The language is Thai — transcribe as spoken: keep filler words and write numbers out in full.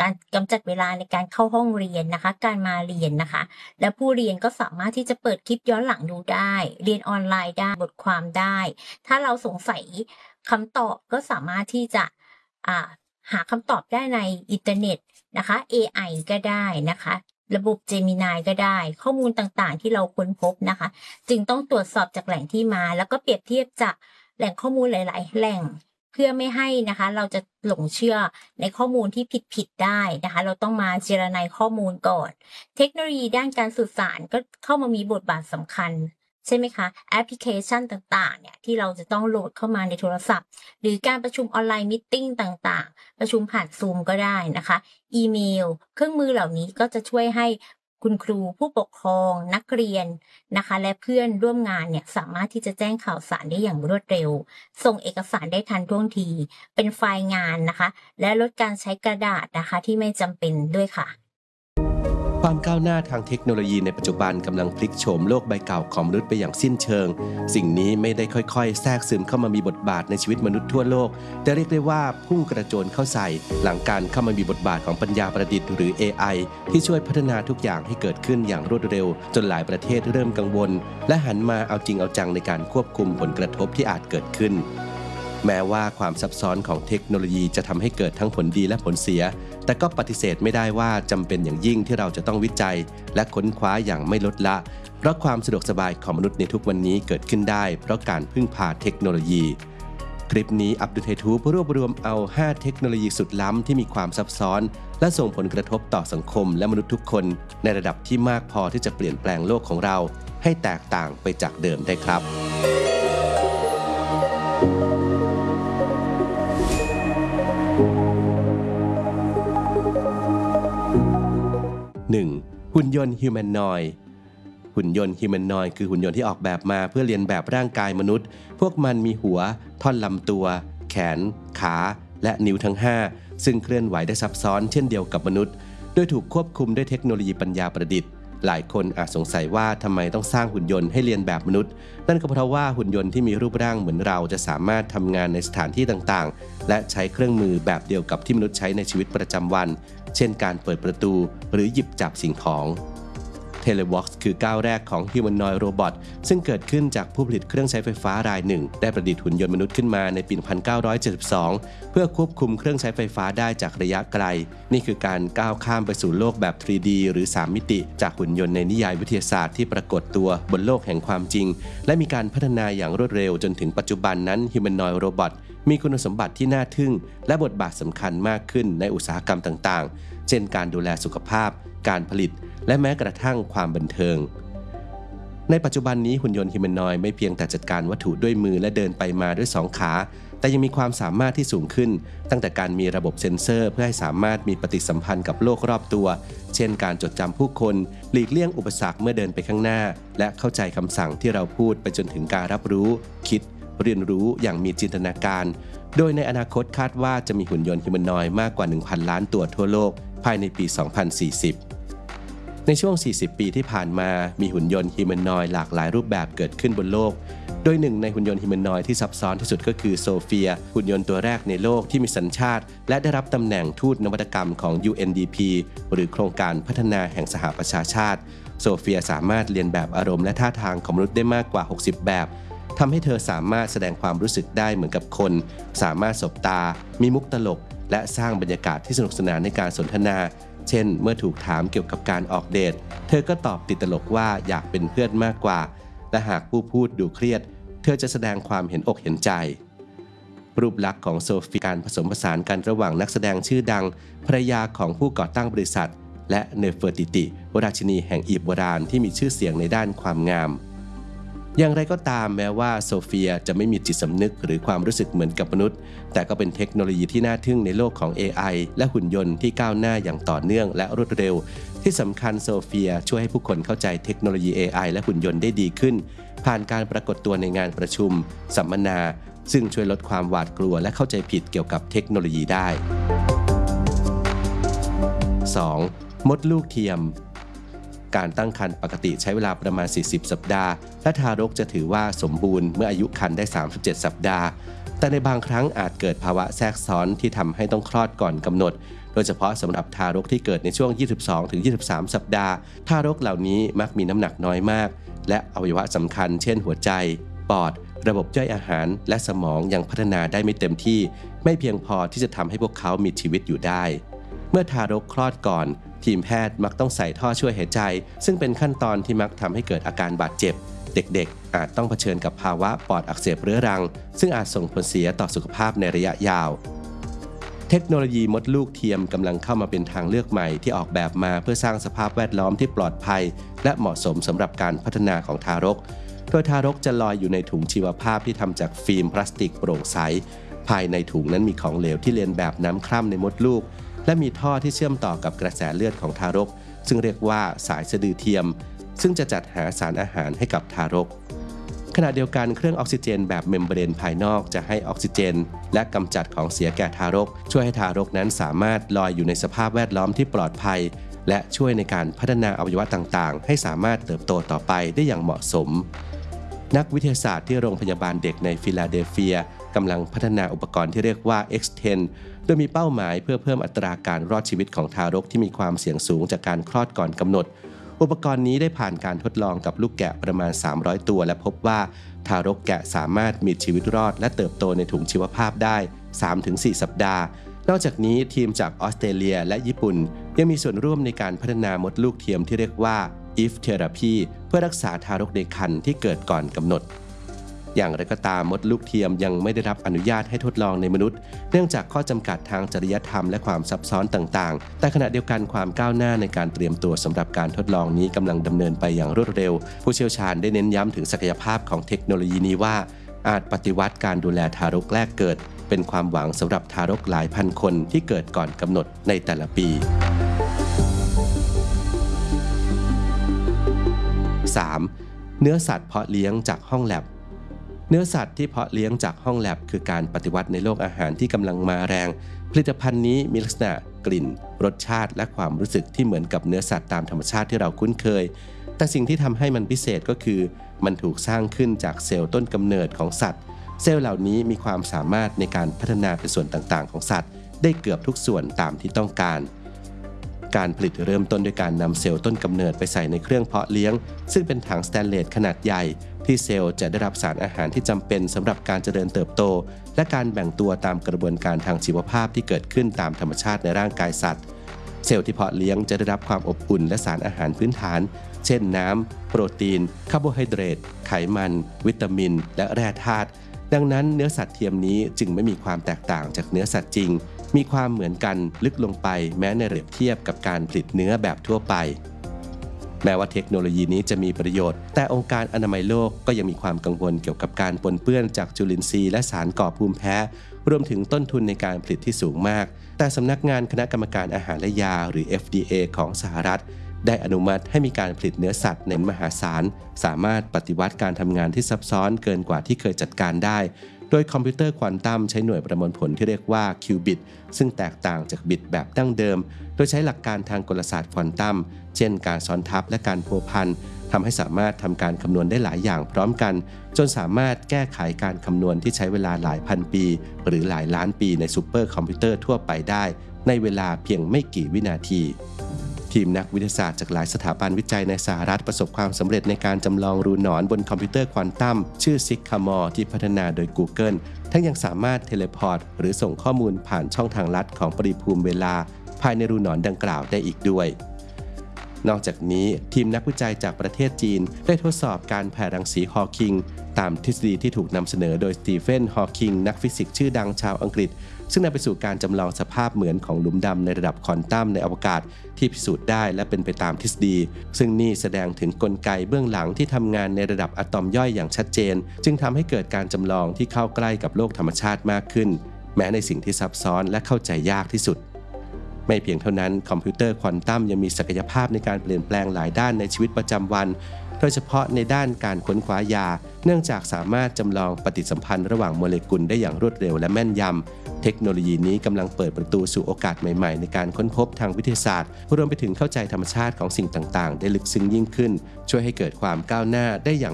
การกำจัดเวลาในการเข้าห้องเรียนนะคะการมาเรียนนะคะและผู้เรียนก็สามารถที่จะเปิดคลิปย้อนหลังดูได้เรียนออนไลน์ได้บทความได้ถ้าเราสงสัยคำตอบก็สามารถที่จะอ่าหาคำตอบได้ในอินเทอร์เน็ตนะคะ เอ ไอ ก็ได้นะคะระบบ Gemini ก็ได้ข้อมูลต่างๆที่เราค้นพบนะคะจึงต้องตรวจสอบจากแหล่งที่มาแล้วก็เปรียบเทียบจากแหล่งข้อมูลหลายๆแหล่งเพื่อไม่ให้นะคะเราจะหลงเชื่อในข้อมูลที่ผิดๆได้นะคะเราต้องมาเจรไนข้อมูลก่อนเทคโนโลยีด้านการสื่อสารก็เข้ามามีบทบาทสำคัญใช่ไหมคะแอปพลิเคชันต่างๆเนี่ยที่เราจะต้องโหลดเข้ามาในโทรศัพท์หรือการประชุมออนไลน์มีตติ้งต่างๆประชุมผ่านซูมก็ได้นะคะอีเมลเครื่องมือเหล่านี้ก็จะช่วยให้คุณครูผู้ปกครองนักเรียนนะคะและเพื่อนร่วมงานเนี่ยสามารถที่จะแจ้งข่าวสารได้อย่างรวดเร็วส่งเอกสารได้ทันท่วงทีเป็นไฟล์งานนะคะและลดการใช้กระดาษนะคะที่ไม่จำเป็นด้วยค่ะความก้าวหน้าทางเทคโนโลยีในปัจจุบันกำลังพลิกโฉมโลกใบเก่าของมนุษย์ไปอย่างสิ้นเชิงสิ่งนี้ไม่ได้ค่อยๆแทรกซึมเข้ามามีบทบาทในชีวิตมนุษย์ทั่วโลกแต่เรียกได้ว่าพุ่งกระโจนเข้าใส่หลังการเข้ามามีบทบาทของปัญญาประดิษฐ์หรือ เอ ไอ ที่ช่วยพัฒนาทุกอย่างให้เกิดขึ้นอย่างรวดเร็วจนหลายประเทศเริ่มกังวลและหันมาเอาจริงเอาจังในการควบคุมผลกระทบที่อาจเกิดขึ้นแม้ว่าความซับซ้อนของเทคโนโลยีจะทำให้เกิดทั้งผลดีและผลเสียแต่ก็ปฏิเสธไม่ได้ว่าจำเป็นอย่างยิ่งที่เราจะต้องวิจัยและค้นคว้าอย่างไม่ลดละเพราะความสะดวกสบายของมนุษย์ในทุกวันนี้เกิดขึ้นได้เพราะการพึ่งพาเทคโนโลยีคลิปนี้อับดุลไททูบรวบรวมเอาห้าเทคโนโลยีสุดล้ำที่มีความซับซ้อนและส่งผลกระทบต่อสังคมและมนุษย์ทุกคนในระดับที่มากพอที่จะเปลี่ยนแปลงโลกของเราให้แตกต่างไปจากเดิมได้ครับหนึ่ง หุ่นยนต์ฮิวแมนนอยด์หุ่นยนต์ฮิวแมนนอยด์คือหุ่นยนต์ที่ออกแบบมาเพื่อเลียนแบบร่างกายมนุษย์พวกมันมีหัวท่อนลำตัวแขนขาและนิ้วทั้งห้าซึ่งเคลื่อนไหวได้ซับซ้อนเช่นเดียวกับมนุษย์โดยถูกควบคุมด้วยเทคโนโลยีปัญญาประดิษฐ์หลายคนอาจสงสัยว่าทำไมต้องสร้างหุ่นยนต์ให้เลียนแบบมนุษย์นั่นก็เพราะว่าหุ่นยนต์ที่มีรูปร่างเหมือนเราจะสามารถทำงานในสถานที่ต่างๆและใช้เครื่องมือแบบเดียวกับที่มนุษย์ใช้ในชีวิตประจำวันเช่นการเปิดประตูหรือหยิบจับสิ่งของ Telewalk คือก้าวแรกของ Humanoid Robot ซึ่งเกิดขึ้นจากผู้ผลิตเครื่องใช้ไฟฟ้ารายหนึ่งได้ประดิษฐ์หุ่นยนต์มนุษย์ขึ้นมาในปี หนึ่งพันเก้าร้อยเจ็ดสิบสอง เพื่อควบคุมเครื่องใช้ไฟฟ้าได้จากระยะไกลนี่คือการก้าวข้ามไปสู่โลกแบบ ทรี ดี หรือ สาม มิติจากหุ่นยนต์ในนิยายวิทยาศาสตร์ที่ปรากฏตัวบนโลกแห่งความจริงและมีการพัฒนาอย่างรวดเร็วจนถึงปัจจุบันนั้น Humanoid Robot มีคุณสมบัติที่น่าทึ่งและบทบาทสำคัญมากขึ้นในอุตสาหกรรมต่างๆเช่นการดูแลสุขภาพการผลิตและแม้กระทั่งความบันเทิงในปัจจุบันนี้หุ่นยนต์ฮิวแมนนอยด์ไม่เพียงแต่จัดการวัตถุด้วยมือและเดินไปมาด้วยสองขาแต่ยังมีความสามารถที่สูงขึ้นตั้งแต่การมีระบบเซ็นเซอร์เพื่อให้สามารถมีปฏิสัมพันธ์กับโลกรอบตัวเช่นการจดจำผู้คนหลีกเลี่ยงอุปสรรคเมื่อเดินไปข้างหน้าและเข้าใจคำสั่งที่เราพูดไปจนถึงการรับรู้คิดเรียนรู้อย่างมีจินตนาการโดยในอนาคตคาดว่าจะมีหุ่นยนต์ฮิวแมนนอยด์มากกว่า หนึ่งพัน ล้านตัวทั่วโลกภายในปี สองพันสี่สิบในช่วง สี่สิบ ปีที่ผ่านมามีหุ่นยนต์ฮิวแมนนอยด์หลากหลายรูปแบบเกิดขึ้นบนโลกโดยหนึ่งในหุ่นยนต์ฮิวแมนนอยด์ที่ซับซ้อนที่สุดก็คือโซเฟียหุ่นยนต์ตัวแรกในโลกที่มีสัญชาติและได้รับตำแหน่งทูตนวัตกรรมของ ยู เอ็น ดี พี หรือโครงการพัฒนาแห่งสหประชาชาติโซเฟียสามารถเลียนแบบอารมณ์และท่าทางของมนุษย์ได้มากกว่าหกสิบแบบทำให้เธอสามารถแสดงความรู้สึกได้เหมือนกับคนสามารถสบตามีมุกตลกและสร้างบรรยากาศที่สนุกสนานในการสนทนาเช่นเมื่อถูกถามเกี่ยวกับการออกเดทเธอก็ตอบติดตลกว่าอยากเป็นเพื่อนมากกว่าและหากผู้พูดดูเครียดเธอจะแสดงความเห็นอกเห็นใจรูปลักษณ์ของโซฟีการผสมผสานกันระหว่างนักแสดงชื่อดังภรรยาของผู้ก่อตั้งบริษัทและเนเฟอร์ติติราชินีแห่งอียิปต์โบราณที่มีชื่อเสียงในด้านความงามอย่างไรก็ตามแม้ว่าโซเฟียจะไม่มีจิตสำนึกหรือความรู้สึกเหมือนกับมนุษย์แต่ก็เป็นเทคโนโลยีที่น่าทึ่งในโลกของ เอ ไอ และหุ่นยนต์ที่ก้าวหน้าอย่างต่อเนื่องและรวดเร็วที่สำคัญโซเฟียช่วยให้ผู้คนเข้าใจเทคโนโลยี เอ ไอ และหุ่นยนต์ได้ดีขึ้นผ่านการปรากฏตัวในงานประชุมสัมมนาซึ่งช่วยลดความหวาดกลัวและเข้าใจผิดเกี่ยวกับเทคโนโลยีได้ สอง มดลูกเทียมการตั้งครรภ์ปกติใช้เวลาประมาณสี่สิบสัปดาห์และทารกจะถือว่าสมบูรณ์เมื่ออายุครรภ์ได้สามสิบเจ็ดสัปดาห์แต่ในบางครั้งอาจเกิดภาวะแทรกซ้อนที่ทำให้ต้องคลอดก่อนกำหนดโดยเฉพาะสำหรับทารกที่เกิดในช่วง ยี่สิบสองถึงยี่สิบสาม สัปดาห์ทารกเหล่านี้มักมีน้ำหนักน้อยมากและอวัยวะสำคัญเช่นหัวใจปอดระบบย่อยอาหารและสมองยังพัฒนาได้ไม่เต็มที่ไม่เพียงพอที่จะทำให้พวกเขามีชีวิตอยู่ได้เมื่อทารกคลอดก่อนทีมแพทย์มักต้องใส่ท่อช่วยหายใจซึ่งเป็นขั้นตอนที่มักทำให้เกิดอาการบาดเจ็บเด็กๆอาจต้องเผชิญกับภาวะปอดอักเสบเรื้อรังซึ่งอาจส่งผลเสียต่อสุขภาพในระยะยาวเทคโนโลยีมดลูกเทียมกำลังเข้ามาเป็นทางเลือกใหม่ที่ออกแบบมาเพื่อสร้างสภาพแวดล้อมที่ปลอดภัยและเหมาะสมสำหรับการพัฒนาของทารกโดยทารกจะลอยอยู่ในถุงชีวภาพที่ทำจากฟิล์มพลาสติกโปร่งใสภายในถุงนั้นมีของเหลวที่เลียนแบบน้ำคร่ำในมดลูกและมีท่อที่เชื่อมต่อกับกระแสเลือดของทารกซึ่งเรียกว่าสายสะดือเทียมซึ่งจะจัดหาสารอาหารให้กับทารกขณะเดียวกันเครื่องออกซิเจนแบบเมมเบรนภายนอกจะให้ออกซิเจนและกำจัดของเสียแก่ทารกช่วยให้ทารกนั้นสามารถลอยอยู่ในสภาพแวดล้อมที่ปลอดภัยและช่วยในการพัฒนาอวัยวะต่างๆให้สามารถเติบโตต่อไปได้อย่างเหมาะสมนักวิทยาศาสตร์ที่โรงพยาบาลเด็กในฟิลาเดลเฟียกำลังพัฒนาอุปกรณ์ที่เรียกว่า เอ็กซ์ เท็น โดยมีเป้าหมายเพื่อเพิ่มอัตราการรอดชีวิตของทารกที่มีความเสี่ยงสูงจากการคลอดก่อนกำหนดอุปกรณ์นี้ได้ผ่านการทดลองกับลูกแกะประมาณสามร้อยตัวและพบว่าทารกแกะสามารถมีชีวิตรอดและเติบโตในถุงชีวภาพได้ สามถึงสี่ สัปดาห์นอกจากนี้ทีมจากออสเตรเลียและญี่ปุ่นยังมีส่วนร่วมในการพัฒนามดลูกเทียมที่เรียกว่า อี เอฟ Therapy เพื่อรักษาทารกในครรภ์ที่เกิดก่อนกำหนดอย่างไรก็ตามมดลูกเทียมยังไม่ได้รับอนุญาตให้ทดลองในมนุษย์เนื่องจากข้อจำกัดทางจริยธรรมและความซับซ้อนต่างๆแต่ขณะเดียวกันความก้าวหน้าในการเตรียมตัวสำหรับการทดลองนี้กำลังดำเนินไปอย่างรวดเร็วผู้เชี่ยวชาญได้เน้นย้ำถึงศักยภาพของเทคโนโลยีนี้ว่าอาจปฏิวัติการดูแลทารกแรกเกิดเป็นความหวังสำหรับทารกหลายพันคนที่เกิดก่อนกำหนดในแต่ละปี สาม. เนื้อสัตว์เพาะเลี้ยงจากห้องแลบเนื้อสัตว์ที่เพาะเลี้ยงจากห้องแลบคือการปฏิวัติในโลกอาหารที่กำลังมาแรงผลิตภัณฑ์นี้มีลักษณะกลิ่นรสชาติและความรู้สึกที่เหมือนกับเนื้อสัตว์ตามธรรมชาติที่เราคุ้นเคยแต่สิ่งที่ทำให้มันพิเศษก็คือมันถูกสร้างขึ้นจากเซลล์ต้นกำเนิดของสัตว์เซลล์เหล่านี้มีความสามารถในการพัฒนาเป็นส่วนต่างๆของสัตว์ได้เกือบทุกส่วนตามที่ต้องการการผลิตเริ่มต้นด้วยการนำเซลล์ต้นกำเนิดไปใส่ในเครื่องเพาะเลี้ยงซึ่งเป็นถังสแตนเลสขนาดใหญ่ที่เซลล์จะได้รับสารอาหารที่จำเป็นสำหรับการเจริญเติบโตและการแบ่งตัวตามกระบวนการทางชีวภาพที่เกิดขึ้นตามธรรมชาติในร่างกายสัตว์เซลล์ที่เพาะเลี้ยงจะได้รับความอบอุ่นและสารอาหารพื้นฐานเช่นน้ำโปรตีนคาร์โบไฮเดรตไขมันวิตามินและแร่ธาตุดังนั้นเนื้อสัตว์เทียมนี้จึงไม่มีความแตกต่างจากเนื้อสัตว์จริงมีความเหมือนกันลึกลงไปแม้ในเปรียบเทียบกับการผลิตเนื้อแบบทั่วไปแม้ว่าเทคโนโลยีนี้จะมีประโยชน์แต่องค์การอนามัยโลกก็ยังมีความกังวลเกี่ยวกับการปนเปื้อนจากจุลินทรีย์และสารก่อภูมิแพ้รวมถึงต้นทุนในการผลิตที่สูงมากแต่สำนักงานคณะกรรมการอาหารและยาหรือ เอฟ ดี เอ ของสหรัฐได้อนุมัติให้มีการผลิตเนื้อสัตว์ในมหาศาลสามารถปฏิวัติการทำงานที่ซับซ้อนเกินกว่าที่เคยจัดการได้โดยคอมพิวเตอร์ควอนตัมใช้หน่วยประมวลผลที่เรียกว่าคิวบิตซึ่งแตกต่างจากบิตแบบดั้งเดิมโดยใช้หลักการทางกลศาสตร์ควอนตัมเช่นการซ้อนทับและการพัวพันทำให้สามารถทำการคำนวณได้หลายอย่างพร้อมกันจนสามารถแก้ไขการคำนวณที่ใช้เวลาหลายพันปีหรือหลายล้านปีในซูเปอร์คอมพิวเตอร์ทั่วไปได้ในเวลาเพียงไม่กี่วินาทีทีมนักวิทยาศาสตร์จากหลายสถาบันวิจัยในสหรัฐประสบความสำเร็จในการจำลองรูหนอนบนคอมพิวเตอร์ควอนตัมชื่อซิกคามอร์ที่พัฒนาโดย Google ทั้งยังสามารถเทเลพอร์ตหรือส่งข้อมูลผ่านช่องทางลัดของปริภูมิเวลาภายในรูหนอนดังกล่าวได้อีกด้วยนอกจากนี้ทีมนักวิจัยจากประเทศจีนได้ทดสอบการแผ่รังสีฮอว์กิงตามทฤษฎีที่ถูกนำเสนอโดยสตีเฟนฮอว์กิงนักฟิสิกส์ชื่อดังชาวอังกฤษซึ่งนำไปสู่การจำลองสภาพเหมือนของหลุมดำในระดับควอนตัมในอวกาศที่พิสูจน์ได้และเป็นไปตามทฤษฎีซึ่งนี่แสดงถึงกลไกเบื้องหลังที่ทำงานในระดับอะตอมย่อยอย่างชัดเจนจึงทำให้เกิดการจำลองที่เข้าใกล้กับโลกธรรมชาติมากขึ้นแม้ในสิ่งที่ซับซ้อนและเข้าใจยากที่สุดไม่เพียงเท่านั้นคอมพิวเตอร์ควอนตัมยังมีศักยภาพในการเปลี่ยนแปลงหลายด้านในชีวิตประจำวันโดยเฉพาะในด้านการค้นคว้ายาเนื่องจากสามารถจำลองปฏิสัมพันธ์ระหว่างโมเลกุลได้อย่างรวดเร็วและแม่นยำเทคโนโลยีนี้กำลังเปิดประตูสู่โอกาสใหม่ๆในการค้นพบทางวิทยาศาสตร์รวมไปถึงเข้าใจธรรมชาติของสิ่งต่างๆได้ลึกซึ้งยิ่งขึ้นช่วยให้เกิดความก้าวหน้าได้อย่าง